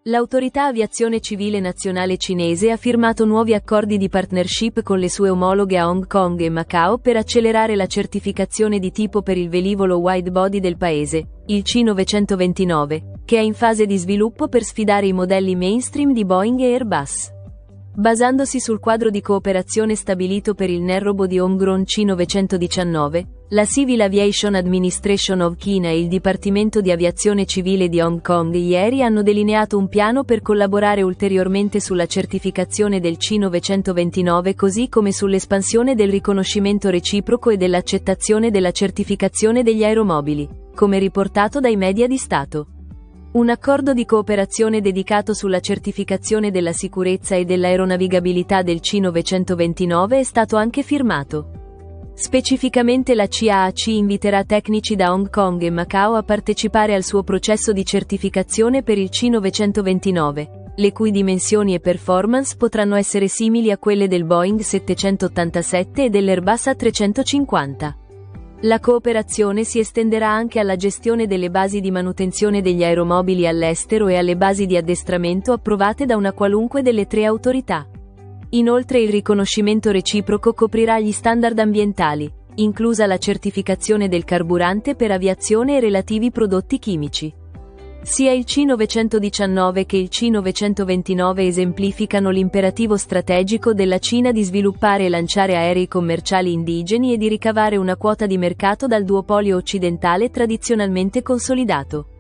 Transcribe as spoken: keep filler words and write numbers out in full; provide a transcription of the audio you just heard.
L'Autorità Aviazione Civile Nazionale cinese ha firmato nuovi accordi di partnership con le sue omologhe a Hong Kong e Macao per accelerare la certificazione di tipo per il velivolo widebody del paese, il C novecentoventinove, che è in fase di sviluppo per sfidare i modelli mainstream di Boeing e Airbus. Basandosi sul quadro di cooperazione stabilito per il Narrowbody di Homegrown C novecentodiciannove, la Civil Aviation Administration of China e il Dipartimento di Aviazione Civile di Hong Kong ieri hanno delineato un piano per collaborare ulteriormente sulla certificazione del C novecentoventinove così come sull'espansione del riconoscimento reciproco e dell'accettazione della certificazione degli aeromobili, come riportato dai media di Stato. Un accordo di cooperazione dedicato sulla certificazione della sicurezza e dell'aeronavigabilità del C novecentoventinove è stato anche firmato. Specificamente la C A A C inviterà tecnici da Hong Kong e Macao a partecipare al suo processo di certificazione per il C novecentoventinove, le cui dimensioni e performance potranno essere simili a quelle del Boeing settecentottantasette e dell'Airbus A trecentocinquanta. La cooperazione si estenderà anche alla gestione delle basi di manutenzione degli aeromobili all'estero e alle basi di addestramento approvate da una qualunque delle tre autorità. Inoltre il riconoscimento reciproco coprirà gli standard ambientali, inclusa la certificazione del carburante per aviazione e relativi prodotti chimici. Sia il C novecentodiciannove che il C novecentoventinove esemplificano l'imperativo strategico della Cina di sviluppare e lanciare aerei commerciali indigeni e di ricavare una quota di mercato dal duopolio occidentale tradizionalmente consolidato.